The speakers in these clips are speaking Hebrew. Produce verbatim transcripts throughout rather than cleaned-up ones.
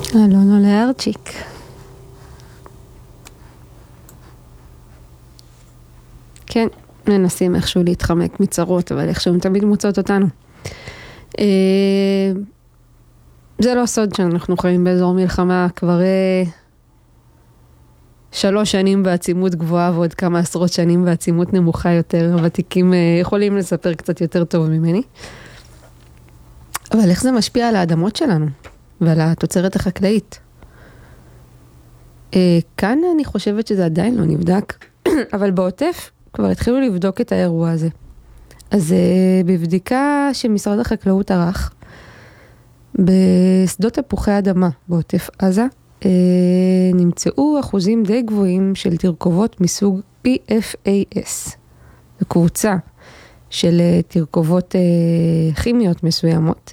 אלון עולה ארצ'יק. כן, מנסים איכשהו להתחמק מצרות, אבל איכשהו הם תמיד מוצאות אותנו. זה לא סוד שאנחנו חיים באזור מלחמה כבר שלוש שנים בעצימות גבוהה ועוד כמה עשרות שנים בעצימות נמוכה יותר. הוותיקים יכולים לספר קצת יותר טוב ממני. אבל איך זה משפיע על האדמות שלנו ועל התוצרת החקלאית? כאן אני חושבת שזה עדיין לא נבדק, אבל בעוטף כבר התחילו לבדוק את האירוע הזה. אז בבדיקה שמשרד החקלאות ערך, בשדות תפוחי אדמה בעוטף עזה, נמצאו אחוזים די גבוהים של תרכובות מסוג פי אף איי אס. זו קבוצה של תרכובות כימיות מסוימות,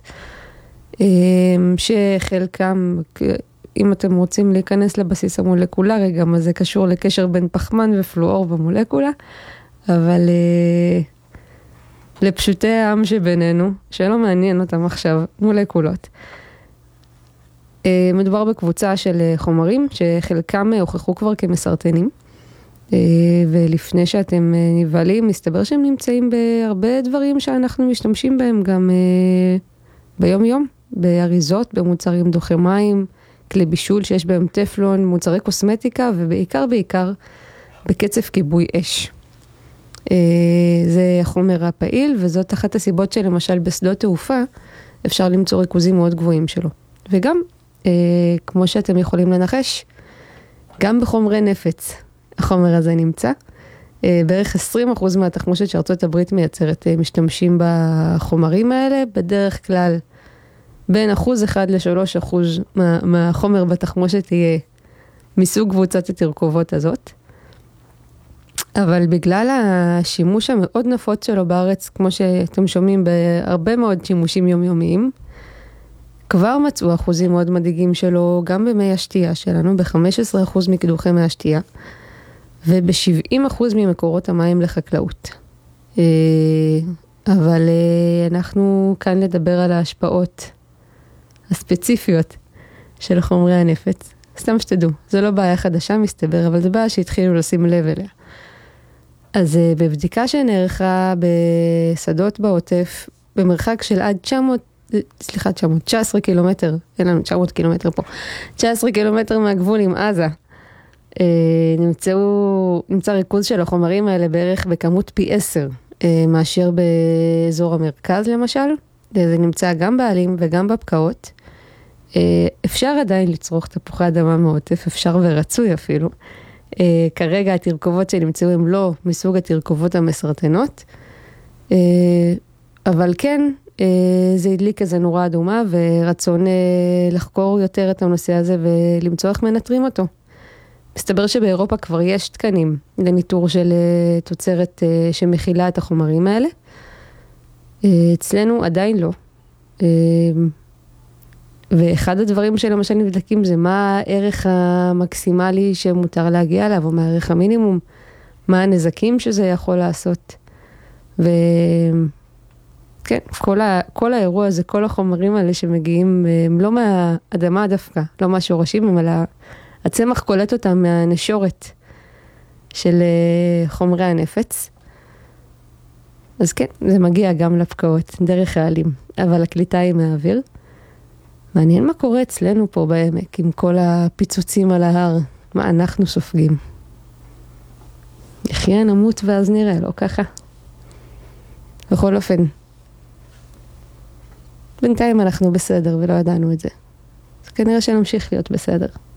שחלקם, אם אתם רוצים להיכנס לבסיס המולקולרי, גם זה קשור לקשר בין פחמן ופלואור במולקולה, אבל לפשוטי העם שבינינו, שלא מעניין אותם עכשיו, מולקולות. מדובר בקבוצה של חומרים שחלקם הוכחו כבר כמסרטנים, ולפני שאתם נבהלים, מסתבר שהם נמצאים בהרבה דברים שאנחנו משתמשים בהם גם ביום יום, באריזות, במוצרים דוחי מים, כלי בישול שיש בהם טפלון, מוצרי קוסמטיקה, ובעיקר בעיקר בקצף כיבוי אש. זה החומר הפעיל, וזאת אחת הסיבות שלמשל בשדות תעופה אפשר למצוא ריכוזים מאוד גבוהים שלו. וגם, כמו שאתם יכולים לנחש, גם בחומרי נפץ החומר הזה נמצא. בערך עשרים אחוז מהתחמושת שארצות הברית מייצרת משתמשים בחומרים האלה, בדרך כלל בין אחוז אחד לשלוש אחוז מה, מהחומר בתחמושת יהיה מסוג קבוצת התרכובות הזאת. אבל בגלל השימוש המאוד נפוץ שלו בארץ, כמו שאתם שומעים בהרבה מאוד שימושים יומיומיים, כבר מצאו אחוזים מאוד מדאיגים שלו גם במי השתייה שלנו, ב-חמישה עשר אחוז מקידוחי מי השתייה, וב-שבעים אחוז ממקורות המים לחקלאות. אבל אנחנו כאן לדבר על ההשפעות הספציפיות של חומרי הנפץ. סתם שתדעו, זו לא בעיה חדשה מסתבר, אבל זו בעיה שהתחילו לשים לב אליה. אז בבדיקה שנערכה בשדות בעוטף, במרחק של עד תשע מאות, סליחה, תשע מאות, תשע עשרה קילומטר, אין לנו תשע מאות קילומטר פה, תשע עשרה קילומטר מהגבול עם עזה, נמצאו, נמצא ריכוז של החומרים האלה בערך בכמות פי עשר, מאשר באזור המרכז למשל. זה נמצא גם בעלים וגם בפקעות. אפשר עדיין לצרוך תפוחי אדמה מעוטף, אפשר ורצוי אפילו. כרגע התרכובות שנמצאו הם לא מסוג התרכובות המסרטנות, אבל כן, זה הדליק איזה נורה אדומה ורצון לחקור יותר את הנושא הזה ולמצוא איך מנטרים אותו. מסתבר שבאירופה כבר יש תקנים לניטור של תוצרת שמכילה את החומרים האלה. אצלנו עדיין לא. ואחד הדברים שלמשל נבדקים זה מה הערך המקסימלי שמותר להגיע אליו, או מה הערך המינימום, מה הנזקים שזה יכול לעשות. וכן, כל, ה... כל האירוע הזה, כל החומרים האלה שמגיעים, הם לא מהאדמה דווקא, לא מהשורשים, הם על הצמח קולט אותם מהנשורת של חומרי הנפץ. אז כן, זה מגיע גם לפקעות, דרך העלים, אבל הקליטה היא מהאוויר. מעניין מה קורה אצלנו פה בעמק, עם כל הפיצוצים על ההר, מה אנחנו סופגים. יחיה נמות ואז נראה, לא ככה. בכל אופן, בינתיים אנחנו בסדר ולא ידענו את זה. אז כנראה שנמשיך להיות בסדר.